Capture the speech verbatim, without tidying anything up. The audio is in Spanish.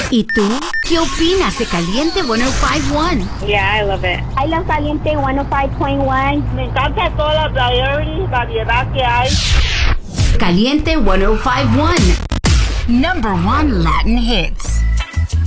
¿Y tú? ¿Qué opinas de Caliente ciento cinco punto uno? Yeah, I love it. I love Caliente ciento cinco punto uno. Me encanta toda la variety, variedad que hay. Caliente ciento cinco punto uno. Number one Latin hits.